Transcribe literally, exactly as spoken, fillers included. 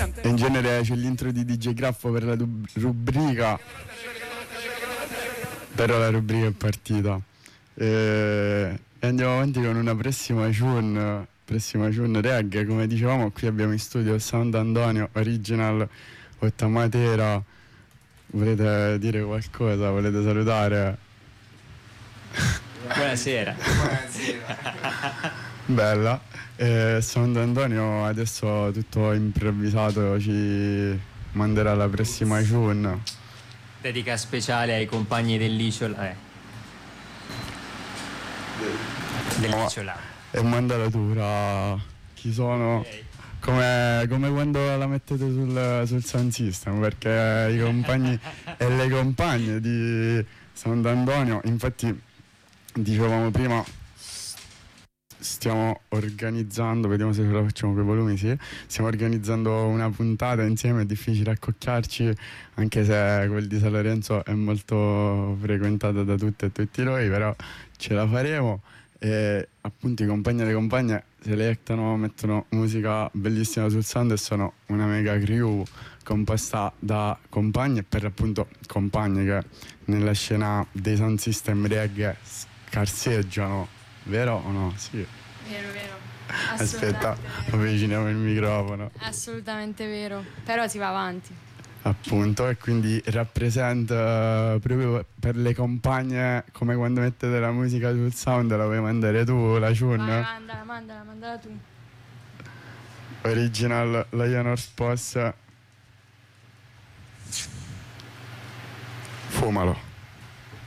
E in genere c'è l'intro di D J Graffo per la dub- rubrica, però la rubrica è partita. E, e andiamo avanti con una prossima tune, prossima tune reggae. Come dicevamo, qui abbiamo in studio Sound Antonio, Original, Ottamatera. Volete dire qualcosa? Volete salutare? Buonasera. Buonasera. Bella. Eh, Sound Antonio adesso tutto improvvisato ci manderà la prossima tune. Dedica speciale ai compagni dell'Isola. Eh. Dell'Isola. E manda la tura. Chi sono? Okay. Come, come quando la mettete sul, sul sound system, perché i compagni e le compagne di Sound Antonio, infatti dicevamo prima, stiamo organizzando, vediamo se ce la facciamo con i volumi, sì, stiamo organizzando una puntata insieme, è difficile accocchiarci, anche se quel di San Lorenzo è molto frequentato da tutte e tutti noi, però ce la faremo. E appunto i compagni e le compagne selectano, mettono musica bellissima sul sound e sono una mega crew composta da compagni e per appunto compagni che nella scena dei sound system reggae scarseggiano, vero o no? Sì. Vero, vero. Aspetta, Vero. avviciniamo il microfono. Assolutamente vero, però si va avanti. Appunto, e quindi rappresenta proprio per le compagne, come quando mettete la musica sul sound, la vuoi mandare tu, la tune? Vai, mandala, mandala, mandala tu. Original Lion Horse Posse. Fumalo.